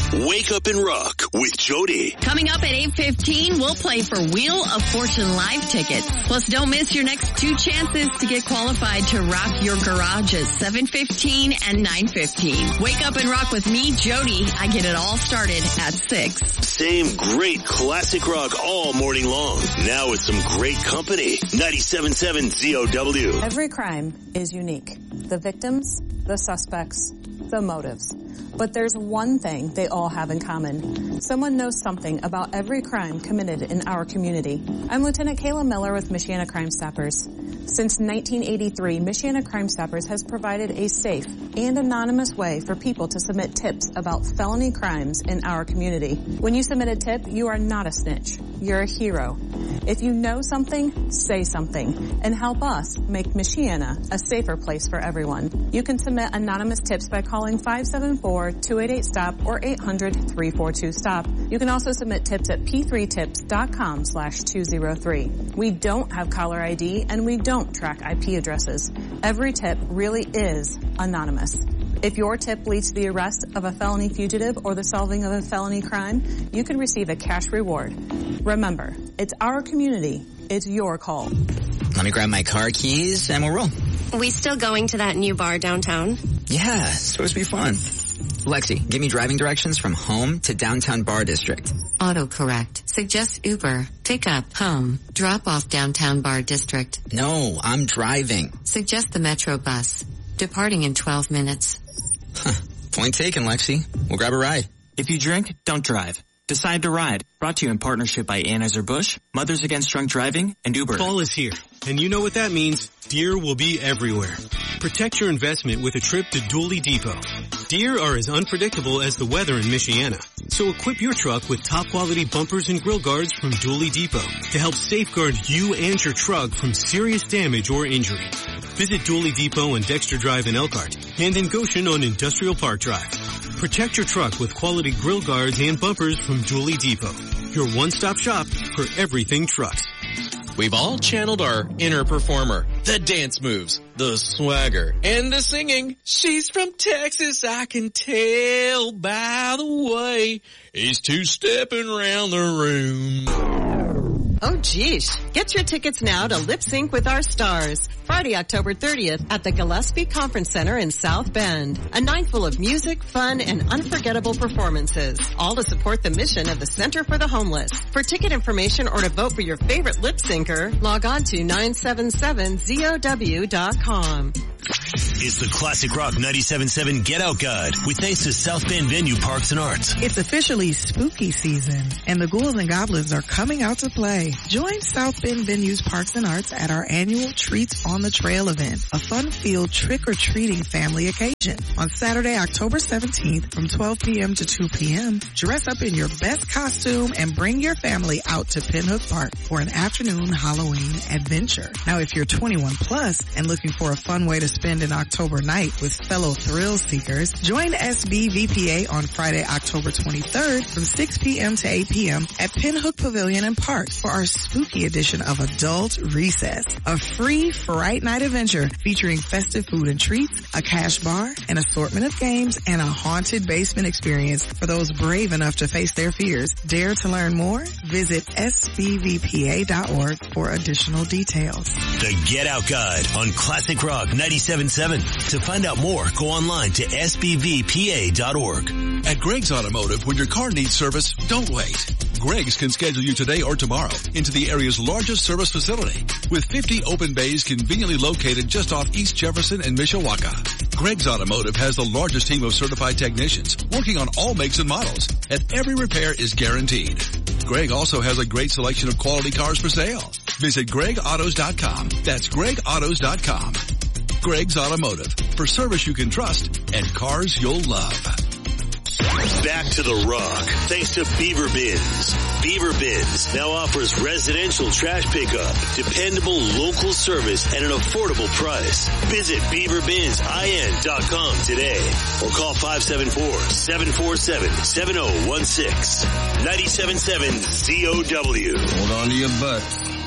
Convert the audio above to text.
Wake Up and Rock with Jody. Coming up at 8:15, we'll play for Wheel of Fortune live tickets. Plus, don't miss your next 2 chances to get qualified to rock your garages, 7:15 and 9:15. Wake Up and Rock with me, Jody. I get it all started at 6. Same great classic rock all morning long. Now with some great company. 97.7 ZOW. Every crime is unique. The victims, the suspects, the motives. But there's one thing they all have in common. Someone knows something about every crime committed in our community. I'm Lieutenant Kayla Miller with Michiana Crime Stoppers. Since 1983, Michiana Crime Stoppers has provided a safe and anonymous way for people to submit tips about felony crimes in our community. When you submit a tip, you are not a snitch. You're a hero. If you know something, say something, and help us make Michiana a safer place for everyone. You can submit anonymous tips by calling 574-288-STOP or 800-342-STOP. You can also submit tips at p3tips.com/203. We don't have caller ID and we don't track IP addresses. Every tip really is anonymous. If your tip leads to the arrest of a felony fugitive or the solving of a felony crime, you can receive a cash reward. Remember, it's our community. It's your call. Let me grab my car keys and we'll roll. We still going to that new bar downtown? Yeah, it's supposed to be fun. Lexi, give me driving directions from home to downtown bar district. Autocorrect. Suggest Uber. Pick up, home. Drop off downtown bar district. No, I'm driving. Suggest the Metro bus. Departing in 12 minutes. Huh. Point taken, Lexi. We'll grab a ride. If you drink, don't drive. Decide to ride. Brought to you in partnership by Anheuser-Busch, Mothers Against Drunk Driving, and Uber. Fall is here, and you know what that means. Deer will be everywhere. Protect your investment with a trip to Dooley Depot. Deer are as unpredictable as the weather in Michiana. So equip your truck with top-quality bumpers and grill guards from Dooley Depot to help safeguard you and your truck from serious damage or injury. Visit Dooley Depot on Dexter Drive in Elkhart and in Goshen on Industrial Park Drive. Protect your truck with quality grill guards and bumpers from Dooley Depot. Your one-stop shop for everything trucks. We've all channeled our inner performer. The dance moves, the swagger, and the singing. She's from Texas, I can tell by the way he's two-stepping around the room. Oh, geesh. Get your tickets now to Lip Sync with Our Stars. Friday, October 30th at the Gillespie Conference Center in South Bend. A night full of music, fun, and unforgettable performances. All to support the mission of the Center for the Homeless. For ticket information or to vote for your favorite lip syncer, log on to 977ZOW.com. It's the Classic Rock 97.7 Get Out Guide with thanks to South Bend Venue Parks and Arts. It's officially spooky season, and the ghouls and goblins are coming out to play. Join South Bend Venue's Parks and Arts at our annual Treats on the Trail event, a fun-filled trick-or-treating family occasion. On Saturday, October 17th from 12 p.m. to 2 p.m., dress up in your best costume and bring your family out to Pinhook Park for an afternoon Halloween adventure. Now, if you're 21 plus and looking for a fun way to spend an October night with fellow thrill seekers, join SBVPA on Friday, October 23rd from 6 p.m. to 8 p.m. at Pinhook Pavilion and Park for our spooky edition of Adult Recess, a free Fright Night adventure featuring festive food and treats, a cash bar, an assortment of games, and a haunted basement experience for those brave enough to face their fears. Dare to learn more? Visit SBVPA.org for additional details. The Get Out Guide on Classic Rock 97.7. To find out more, go online to SBVPA.org. At Greg's Automotive, when your car needs service, don't wait. Greg's can schedule you today or tomorrow into the area's largest service facility with 50 open bays conveniently located just off East Jefferson and Mishawaka. Greg's Automotive has the largest team of certified technicians working on all makes and models, and every repair is guaranteed. Greg also has a great selection of quality cars for sale. Visit GregAutos.com. That's GregAutos.com. Greg's Automotive, for service you can trust and cars you'll love. Back to the rock, thanks to Beaver Bins. Beaver Bins now offers residential trash pickup, dependable local service at an affordable price. Visit BeaverBinsIN.com today or call 574-747-7016. 97.7 ZOW. Hold on to your butts.